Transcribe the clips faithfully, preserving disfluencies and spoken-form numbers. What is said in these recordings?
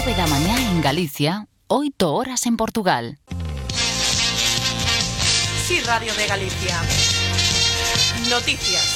nove da mañá en Galicia, oito horas en Portugal. Sí, Radio de Galicia. Noticias.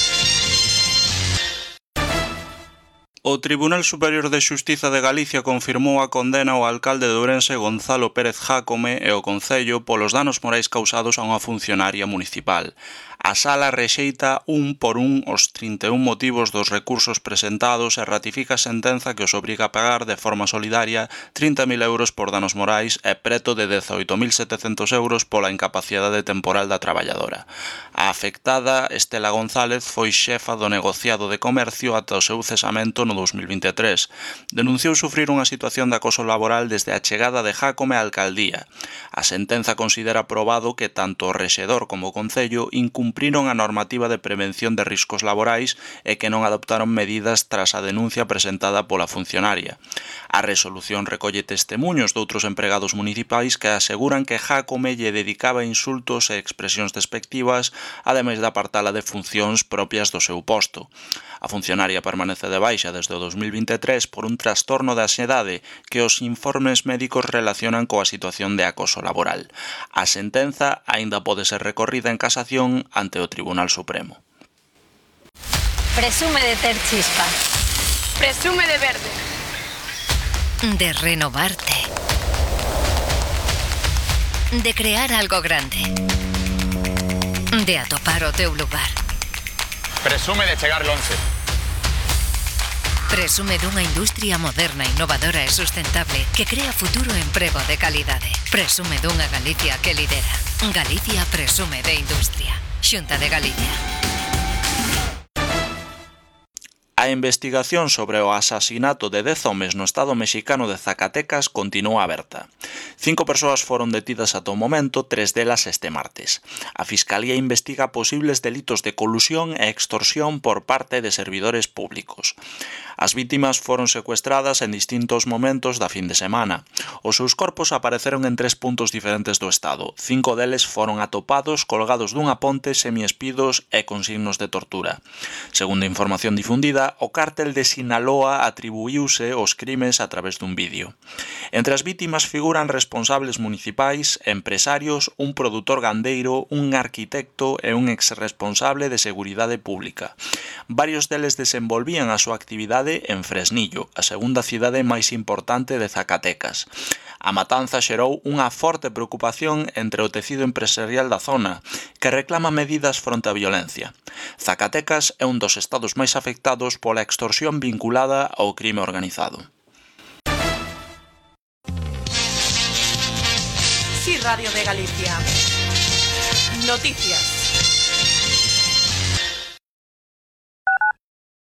O Tribunal Superior de Xustiza de Galicia confirmou a condena ao alcalde de Ourense Gonzalo Pérez Jácome e o Concello polos danos morais causados a unha funcionaria municipal. A sala rexeita un por un os trinta e un motivos dos recursos presentados e ratifica a sentenza que os obriga a pagar de forma solidaria trinta mil euros por danos morais e preto de dezaoito mil setecentos euros pola incapacidade temporal da traballadora. A afectada, Estela González, foi xefa do negociado de comercio ata o seu cesamento no dous mil vinte e tres. Denunciou sufrir unha situación de acoso laboral desde a chegada de Jácome á alcaldía. A sentenza considera probado que tanto o rexedor como o Concello incumpriron a normativa de prevención de riscos laborais e que non adoptaron medidas tras a denuncia presentada pola funcionaria. A resolución recolle testemuños de outros empregados municipais que aseguran que Jácome lle dedicaba insultos e expresións despectivas, ademais de apartala de funcións propias do seu posto. A funcionaria permanece de baixa desde o dous mil vinte e tres por un trastorno de ansiedade que os informes médicos relacionan coa situación de acoso laboral. A sentenza aínda pode ser recorrida en casación ante o Tribunal Supremo. Presume de ter chispa. Presume de verde. De renovarte. De crear algo grande. De atopar o teu lugar. Presume de chegar lonxe. Presume dunha industria moderna, innovadora e sustentable que crea futuro e emprego de calidade. Presume dunha Galicia que lidera. Galicia presume de industria. Xunta de Galicia. A investigación sobre o asasinato de dez homes no estado mexicano de Zacatecas continúa aberta. Cinco persoas foron detidas ata o momento, tres delas este martes. A Fiscalía investiga posibles delitos de colusión e extorsión por parte de servidores públicos. As vítimas foron secuestradas en distintos momentos da fin de semana. Os seus corpos apareceron en tres puntos diferentes do estado. Cinco deles foron atopados colgados dunha ponte semiespidos e con signos de tortura. Segundo a información difundida, o cártel de Sinaloa atribuíuse os crimes a través dun vídeo. Entre as vítimas figuran responsables municipais, empresarios, un produtor gandeiro, un arquitecto e un exresponsable de seguridade pública. Varios deles desenvolvían a súa actividade en Fresnillo, a segunda cidade máis importante de Zacatecas. A matanza xerou unha forte preocupación entre o tecido empresarial da zona, que reclama medidas fronte á violencia. Zacatecas é un dos estados máis afectados pola extorsión vinculada ao crime organizado. Sí, Radio de Galicia. Noticias.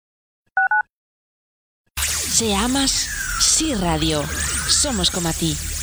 Se amas, Sí Radio. Somos como a ti.